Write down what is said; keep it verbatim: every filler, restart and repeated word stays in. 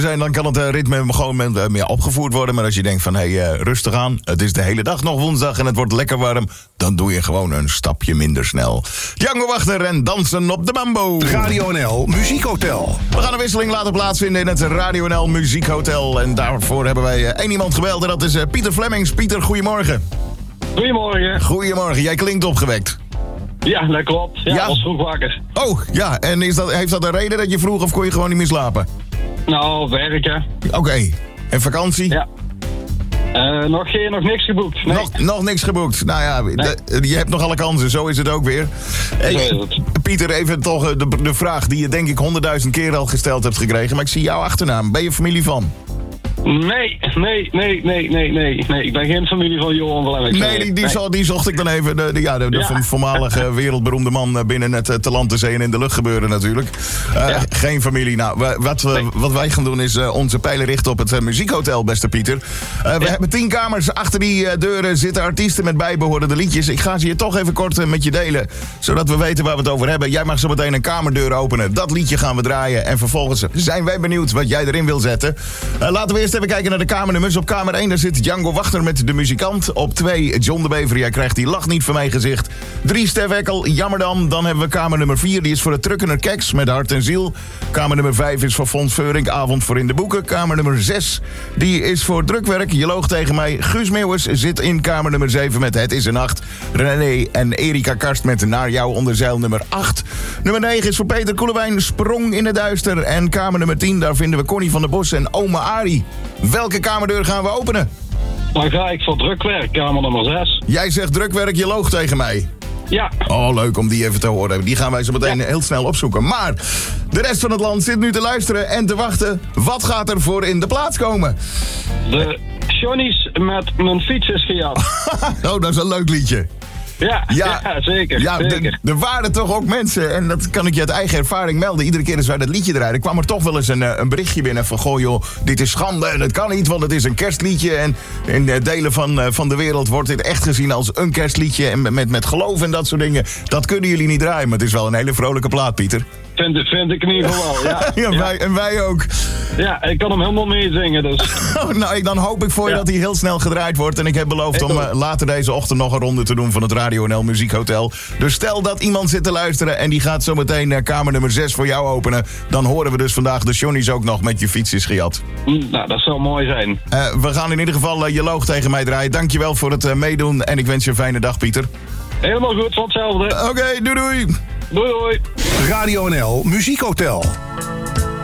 zijn, dan kan het uh, ritme gewoon met, uh, meer opgevoerd worden. Maar als je denkt van, hé, hey, uh, rustig aan. Het is de hele dag nog woensdag en het wordt lekker warm. Dan doe je gewoon een stapje minder snel. Django Wagner en dansen op de mambo. Radio N L Muziekhotel. We gaan een wisseling laten plaatsvinden in het Radio N L Muziekhotel. En daarvoor hebben wij uh, één iemand gebeld en dat is uh, Pieter Flemings. Pieter, goedemorgen. Goedemorgen. Goedemorgen, jij klinkt opgewekt. Ja, dat klopt. Ja, Ja? ik was vroeg wakker. Oh, ja, en is dat, heeft dat een reden dat je vroeg of kon je gewoon niet meer slapen? Nou, werken. Oké, okay. En vakantie? Ja. Uh, nog, geen, nog niks geboekt. Nee. Nog, nog niks geboekt. Nou ja, Nee. de, je hebt nog alle kansen. Zo is het ook weer. Hey, Zo is het. Pieter, even toch de, de vraag die je denk ik honderdduizend keer al gesteld hebt gekregen. Maar ik zie jouw achternaam. Ben je familie van? Nee, nee, nee, nee, nee, nee. Nee, ik ben geen familie van Johan Flemings. Nee, die, die, nee. Zo, die zocht ik dan even. De, de, ja, de, de Ja. voormalige wereldberoemde man binnen het uh, te land, te zee en in de lucht gebeuren natuurlijk. Uh, Ja. Geen familie. Nou, we- wat, we, Nee. wat wij gaan doen is uh, onze pijlen richten op het uh, muziekhotel, beste Pieter. Uh, we Ja. hebben tien kamers. Achter die uh, deuren zitten artiesten met bijbehorende liedjes. Ik ga ze hier toch even kort uh, met je delen, zodat we weten waar we het over hebben. Jij mag zo meteen een kamerdeur openen. Dat liedje gaan we draaien. En vervolgens zijn wij benieuwd wat jij erin wil zetten. Uh, laten we eerst even kijken naar de kamernummers. Op kamer één daar zit Django Wagner met De Muzikant. Op twee John de Bever, jij krijgt die lach niet van mijn gezicht. drie Stef Eckel, Jammerdam. Dan hebben we kamer nummer vier, die is voor de Trukkener Keks met Hart en Ziel. Kamer nummer vijf is voor Fons Veurink, Avond voor in de Boeken. Kamer nummer zes, die is voor Drukwerk. Je loog tegen mij. Guus Meeuwers zit in kamer nummer zeven met Het is een Nacht. René en Erika Karst met Naar jou onder zeil nummer acht. Nummer negen is voor Peter Koelewijn, Sprong in het duister. En kamer nummer tien, daar vinden we Connie van der Bos en Oma Ari. Welke kamerdeur gaan we openen? Dan ga ik voor drukwerk, kamer nummer zes. Jij zegt Drukwerk, je loog tegen mij. Ja, Oh, leuk om die even te horen. Die gaan wij zo meteen Ja. heel snel opzoeken. Maar de rest van het land zit nu te luisteren en te wachten. Wat gaat er voor in de plaats komen? de Johnny's met Mijn fiets is gejat. Oh, dat is een leuk liedje. Ja, Ja. ja, zeker. Ja, zeker. er waren toch ook mensen, en dat kan ik je uit eigen ervaring melden. Iedere keer als wij dat liedje draaien, kwam er toch wel eens een, eh, een berichtje binnen van... Goh joh, dit is schande en het kan niet, want het is een kerstliedje. En in eh, delen van, eh, van de wereld wordt dit echt gezien als een kerstliedje. En met, met geloof en dat soort dingen. Dat kunnen jullie niet draaien, maar het is wel een hele vrolijke plaat, Pieter. Vind, vind ik in ieder geval wel, ja. Ja, ja. Wij, en wij ook. Ja, ik kan hem helemaal meezingen, dus. Oh, nou, ik- dan hoop ik voor je Ja. dat hij heel snel gedraaid wordt. En ik heb beloofd Ik om ook. eh, later deze ochtend nog een ronde te doen van het Radio N L Muziekhotel. Dus stel dat iemand zit te luisteren en die gaat zo meteen eh, kamer nummer zes voor jou openen. Dan horen we dus vandaag de Johnny's ook nog met Je fiets is gejat. Hm, Nou, dat zou mooi zijn. Eh, we gaan in ieder geval eh, je loog tegen mij draaien. Dankjewel voor het eh, meedoen en ik wens je een fijne dag, Pieter. Helemaal goed, van hetzelfde. Oké, doei doei. Doei doei. Radio N L Muziekhotel.